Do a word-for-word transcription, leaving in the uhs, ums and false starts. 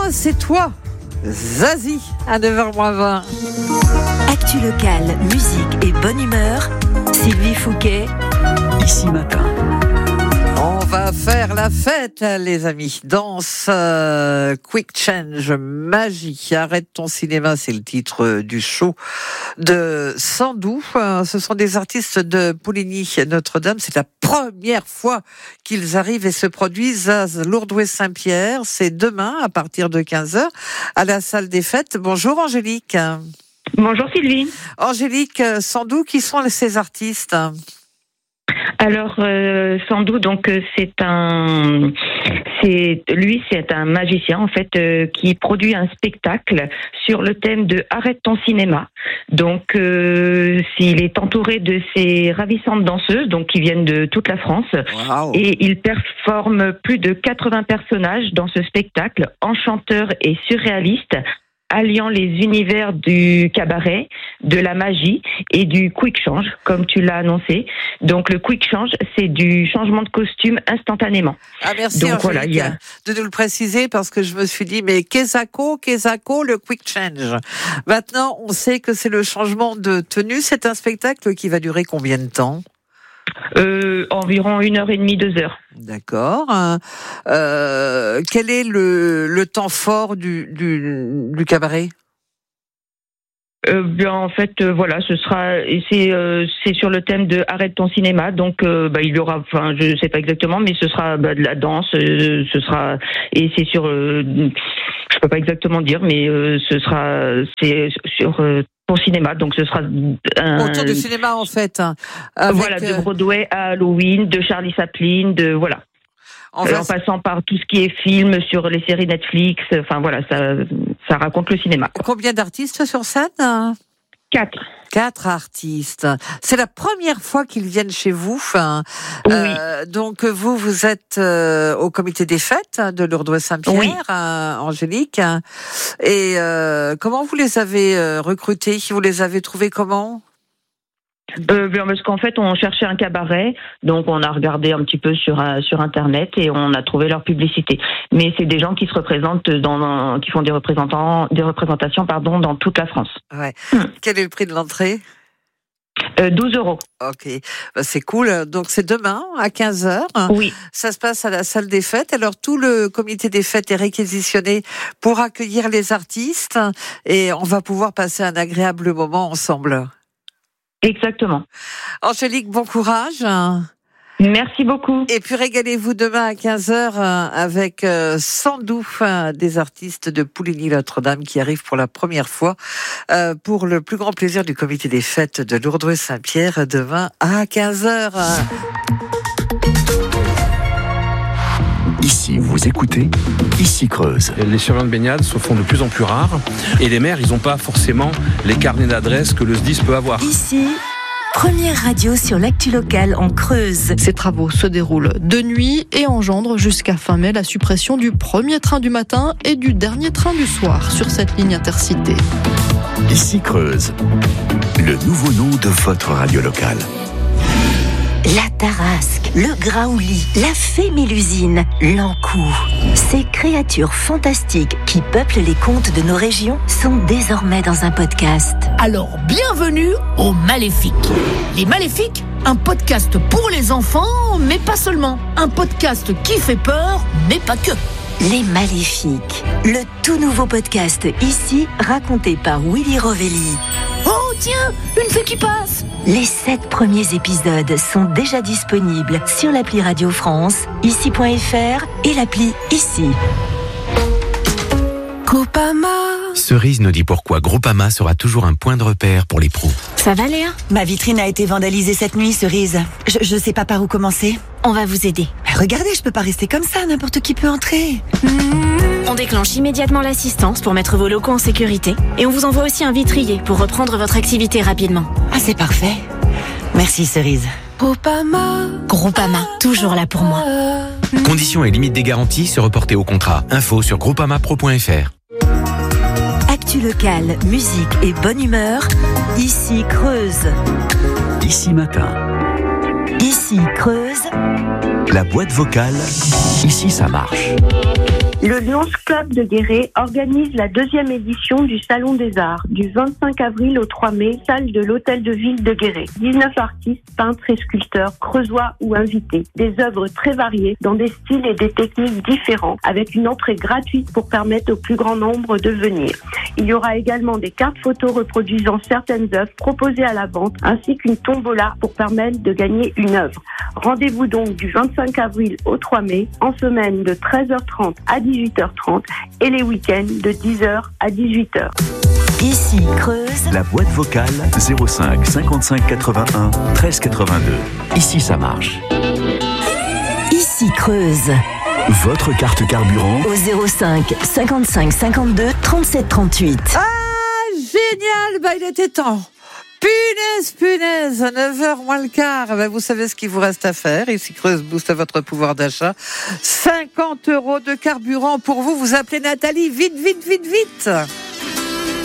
un, c'est toi, Zazie, à neuf heures moins vingt. Actu locale, musique et bonne humeur, Sylvie Fouquet, Ici Matin. On va faire la fête, les amis. Danse, euh, Quick Change, Magie. Arrête ton cinéma, c'est le titre du show de Sandou. Ce sont des artistes de Pouligny-Notre-Dame. C'est la première fois qu'ils arrivent et se produisent à Lourdes-Saint-Pierre. C'est demain, à partir de quinze heures, à la salle des fêtes. Bonjour Angélique. Bonjour Sylvie. Angélique, Sandou, qui sont ces artistes ? Alors euh, Sandou, donc c'est un, c'est lui, c'est un magicien en fait euh, qui produit un spectacle sur le thème de Arrête ton cinéma. Donc euh, il est entouré de ces ravissantes danseuses, donc qui viennent de toute la France, wow. Et il performe plus de quatre-vingts personnages dans ce spectacle, enchanteurs et surréalistes, alliant les univers du cabaret, de la magie et du quick change, comme tu l'as annoncé. Donc le quick change, c'est du changement de costume instantanément. Ah merci Donc, voilà, il y a... de nous le préciser, parce que je me suis dit, mais qu'est-ce qu'est-ce le quick change ? Maintenant, on sait que c'est le changement de tenue. C'est un spectacle qui va durer combien de temps ? Euh, environ une heure et demie, deux heures. D'accord. Euh, quel est le, le temps fort du, du, du cabaret ? Euh, bien, en fait, euh, voilà, ce sera, c'est, euh, c'est sur le thème de Arrête ton cinéma, donc euh, bah, il y aura, enfin, je sais pas exactement, mais ce sera bah, de la danse, euh, ce sera, et c'est sur, euh, je peux pas exactement dire, mais euh, ce sera, c'est sur euh, ton cinéma, donc ce sera un, autour du cinéma en fait. Avec... Voilà, de Broadway à Halloween, de Charlie Chaplin, de voilà. En, euh, en passant par tout ce qui est film sur les séries Netflix, enfin voilà, ça, ça raconte le cinéma. Combien d'artistes sur scène ? Quatre. Quatre artistes. C'est la première fois qu'ils viennent chez vous. Enfin, oui. Euh, donc vous, vous êtes euh, au comité des fêtes de Lourdes-Saint-Pierre, oui. euh, Angélique. Et euh, comment vous les avez euh, recrutés ? Vous les avez trouvés comment ? Euh, bien parce qu'en fait on cherchait un cabaret, donc on a regardé un petit peu sur euh, sur internet et on a trouvé leur publicité. Mais c'est des gens qui se représentent dans, qui font des représentants, des représentations pardon dans toute la France. Ouais. Hum. Quel est le prix de l'entrée ? Euh, douze euros. Ok, c'est cool. Donc c'est demain à quinze heures. Oui. Ça se passe à la salle des fêtes. Alors tout le comité des fêtes est réquisitionné pour accueillir les artistes et on va pouvoir passer un agréable moment ensemble. Exactement. Angélique, bon courage. Merci beaucoup. Et puis régalez-vous demain à quinze heures avec Sandou, des artistes de Pouligny-Notre-Dame qui arrivent pour la première fois pour le plus grand plaisir du comité des fêtes de Lourdes-Saint-Pierre demain à quinze heures. Ici, vous écoutez, Ici Creuse. Les surveillants de baignade se font de plus en plus rares et les maires, ils n'ont pas forcément les carnets d'adresses que le S D I S peut avoir. Ici, première radio sur l'actu locale en Creuse. Ces travaux se déroulent de nuit et engendrent jusqu'à fin mai la suppression du premier train du matin et du dernier train du soir sur cette ligne intercité. Ici Creuse, le nouveau nom de votre radio locale. La Tarasque, le Graouli, la fée Mélusine, l'Ankou. Ces créatures fantastiques qui peuplent les contes de nos régions sont désormais dans un podcast. Alors, bienvenue aux Maléfiques. Les Maléfiques, un podcast pour les enfants, mais pas seulement. Un podcast qui fait peur, mais pas que. Les Maléfiques, le tout nouveau podcast ici, raconté par Willy Rovelli. Oh tiens, une fée qui passe. Les sept premiers épisodes sont déjà disponibles sur l'appli Radio France, ici point f r et l'appli Ici. Groupama. Cerise nous dit pourquoi Groupama sera toujours un point de repère pour les pros. Ça va Léa ? Ma vitrine a été vandalisée cette nuit, Cerise. Je, je sais pas par où commencer. On va vous aider. Regardez, je peux pas rester comme ça, n'importe qui peut entrer. Mmh. On déclenche immédiatement l'assistance pour mettre vos locaux en sécurité et on vous envoie aussi un vitrier pour reprendre votre activité rapidement. Ah, c'est parfait. Merci Cerise. Groupama. Groupama, toujours là pour moi. Conditions et limites des garanties se reporter au contrat. Info sur groupamapro point f r. Actu locale, musique et bonne humeur, Ici Creuse. Ici Matin. Ici Creuse. La boîte vocale, ici ça marche. Le Lions Club de Guéret organise la deuxième édition du Salon des Arts du vingt-cinq avril au trois mai, salle de l'Hôtel de Ville de Guéret. dix-neuf artistes, peintres et sculpteurs, creusois ou invités. Des œuvres très variées dans des styles et des techniques différents avec une entrée gratuite pour permettre au plus grand nombre de venir. Il y aura également des cartes photos reproduisant certaines œuvres proposées à la vente ainsi qu'une tombola pour permettre de gagner une œuvre. Rendez-vous donc du vingt-cinq avril au trois mai en semaine de treize heures trente à dix-huit heures trente et les week-ends de dix heures à dix-huit heures. Ici Creuse. La boîte vocale zéro cinq cinquante-cinq quatre-vingt-un treize quatre-vingt-deux. Ici ça marche. Ici Creuse. Votre carte carburant Au zéro cinq cinquante-cinq cinquante-deux trente-sept trente-huit. Ah, génial, bah il était temps. Punaise, punaise, à neuf heures moins le quart. Ben, vous savez ce qu'il vous reste à faire. Ici Creuse booste votre pouvoir d'achat. cinquante euros de carburant pour vous. Vous appelez Nathalie. Vite, vite, vite, vite.